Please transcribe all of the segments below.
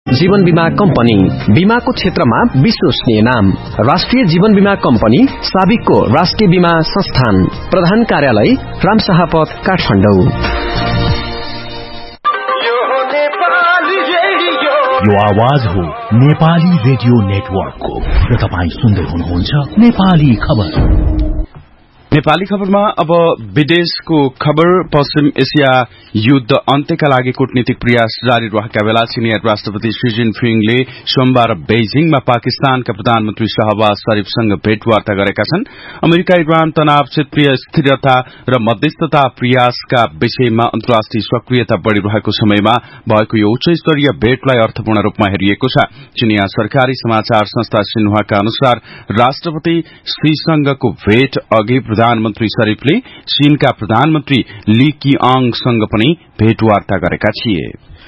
जीवन बीमा कम्पनी बीमाको क्षेत्रमा विश्वसनीय नाम राष्ट्रिय जीवन बीमा कम्पनी साबिकको राष्ट्रिय बीमा संस्थान प्रधान कार्यालय रामशाहपथ काठमाडौँ। यो आवाज हो नेपाली रेडियो नेटवर्कको र तपाई सुन्दै हुनुहुन्छ नेपाली खबर। नेपाली खबरमा अब विदेशको खबर। पश्चिम एसिया युद्ध अन्त्यका लागि कूटनीतिक प्रयास जारी रहेका बेला चिनिया राष्ट्रपति शी जिनपिङले सोमबार बेजिङमा पाकिस्तानका प्रधानमन्त्री शहबाज शरीफसँग भेटवार्ता गरेका छन्। अमेरिका इरान तनाव, क्षेत्रीय स्थिरता र मध्यस्थता प्रयासका विषयमा अन्तर्राष्ट्रिय सक्रियता बढ़िरहेको समयमा भएको यो उच्च स्तरीय भेटलाई अर्थपूर्ण रूपमा हेरिएको छ। चिनिया सरकारी समाचार संस्था सिन्हुआका अनुसार राष्ट्रपति शीसँगको भेट अघि प्रधानमन्त्री शरीफले चीनका प्रधानमन्त्री ली किआङसँग पनि भेटवार्ता गरेका थिए।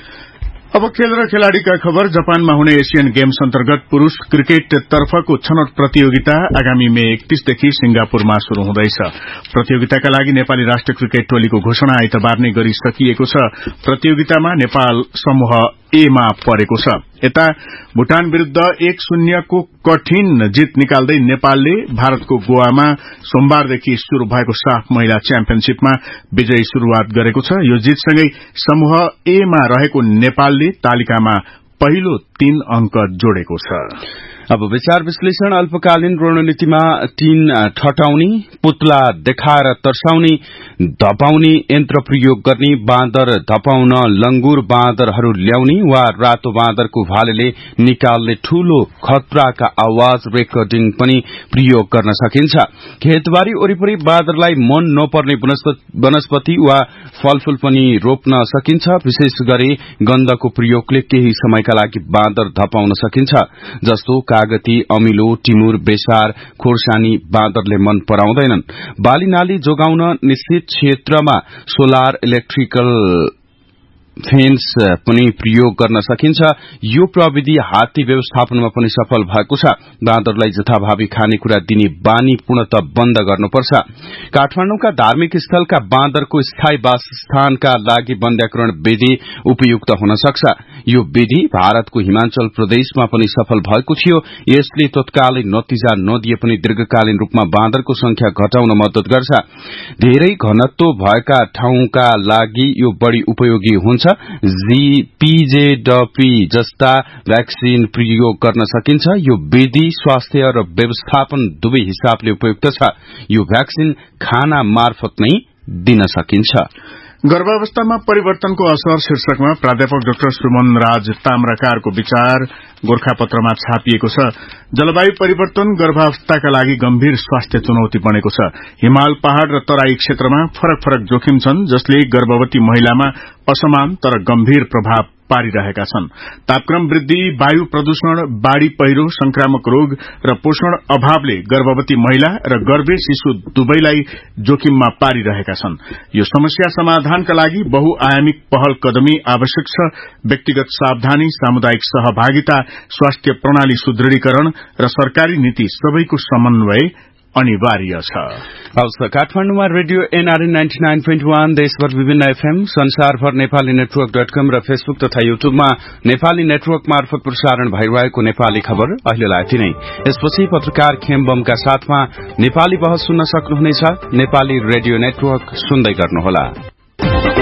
अब खेल र खेलाड़ीका खबर। जापानमा हुने एशियन गेम्स अन्तर्गत पुरूष क्रिकेट तर्फको छनौट प्रतियोगिता आगामी मे 31 देखि सिंगापुरमा शुरू हुँदैछ। प्रतियोगिताका लागि नेपाली राष्ट्रिय क्रिकेट टोलीको घोषणा आइतबार नै गरिसकिएको छ। प्रतियोगितामा नेपाल समूह ए मा परेको छ। यता भूटान विरूद्ध 1-0 को कठिन जित निकाल्दै नेपालले भारतको गोवामा सोमबारदेखि शुरू भएको साफ महिला च्याम्पियनशीपमा विजयी शुरूआत गरेको छ। यो जितसँगै समूह ए मा रहेको नेपालले तालिकामा पहिलो 3 अंक जोडेको छ। अब विचार विश्लेषण। अल्पकालीन रणनीतिमा टीन ठटाउने, पुतला देखाएर तर्साउने, धपाउने यन्त्र प्रयोग गर्ने, बाँदर धपाउन लंगुर बाँदरहरू ल्याउने वा रातो बाँदरको भालेले निकाल्ने ठूलो खतराका आवाज रेकर्डिङ पनि प्रयोग गर्न सकिन्छ। खेतबारी वरिपरि बाँदरलाई मन नपर्ने वनस्पति वा फलफूल पनि रोप्न सकिन्छ। विशेष गरी गन्धको प्रयोगले केही समयका लागि बाँदर धपाउन सकिन्छ। जस्तो कागती, अमिलो, टिमुर, बेसार, खोर्सानी बाँदरले मन पराउँदैनन्। बाली नाली जोगाउन निश्चित क्षेत्रमा सोलर इलेक्ट्रिकल फेन्स पनि प्रयोग गर्न सकिन्छ। यो प्रविधि हात्ती व्यवस्थापनमा पनि सफल भएको छ। बाँदरलाई जथाभावी खानेकुरा दिने बानी पूर्णतः बन्द गर्नुपर्छ। काठमाडौँका धार्मिक स्थलका बाँदरको स्थायी वासस्थानका लागि वन्यकरण विधि उपयुक्त हुन सक्छ। यो विधि भारतको हिमाचल प्रदेशमा पनि सफल भएको थियो। यसले तत्कालै नतिजा नदिए पनि दीर्घकालीन रूपमा बाँदरको संख्या घटाउन मद्दत गर्छ। धेरै घनत्व भएका ठाउँका लागि यो बढ़ी उपयोगी हुन्छ। पीजेडपी जस्ता भ्याक्सिन प्रयोग गर्न सकिन्छ। यो विधि स्वास्थ्य र व्यवस्थापन दुवै हिसाबले उपयुक्त छ। यो भ्याक्सिन खाना मार्फत नै दिन सकिन्छ। गर्भावस्थामा परिवर्तनको असर शीर्षकमा प्राध्यापक डाक्टर सुमन राज ताम्राकारको विचार गोरखापत्रमा छापिएको छ। जलवायु परिवर्तन गर्भावस्थाका लागि गम्भीर स्वास्थ्य चुनौती बनेको छ। हिमाल, पहाड़ र तराई क्षेत्रमा फरक फरक जोखिम छन् जसले गर्भवती महिलामा असमान तर गम्भीर प्रभाव पारिरहेका छन्। तापक्रम वृद्धि, वायु प्रदूषण, बाढ़ी पहिरो, संक्रामक रोग र पोषण अभावले गर्भवती महिला र गर्भे शिशु दुवैलाई जोखिममा पारिरहेका छन्। यो समस्या समाधानका लागि बहुआयामिक पहल कदमी आवश्यक छ। व्यक्तिगत सावधानी, सामुदायिक सहभागिता, स्वास्थ्य प्रणाली सुदृढीकरण र सरकारी नीति सबैको समन्वय अनिवार्य छ। काठमाडौँमा रेडियो एनआरएन 99.1, देशभर विभिन्न एफएम, संसारभर नेपाली नेटवर्क.com र फेसबुक तथा युट्युबमा नेपाली नेटवर्क मार्फत प्रसारण भइरहेको नेपाली खबर अहिलेलाई यति नै। यसपछि पत्रकार खेमबमका साथमा नेपाली बहस सुन्न सक्नुहुनेछ। नेपाली रेडियो नेटवर्क सुन्दै गर्नुहोला।